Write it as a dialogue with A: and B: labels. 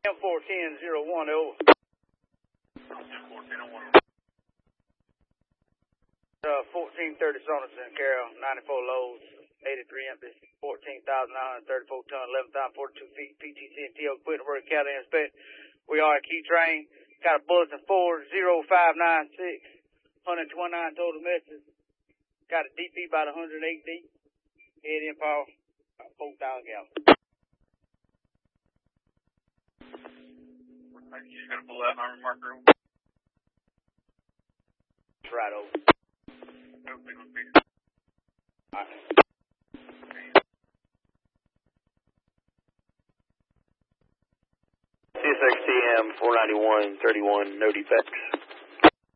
A: 410-010 over. 1430 Saunderson, Carroll, 94 loads, 83 empty, 14,934 ton, 11,042 feet, PTC and TO equipment work, Cali inspect. We are a key train, got a bulletin 40596, 129 total messages, got a DP about 108 deep, head in power, about 4,000 gallons.
B: You just gotta pull that armor marker over.
A: Right over. Alright.
C: CSXTM 491-31, no defects.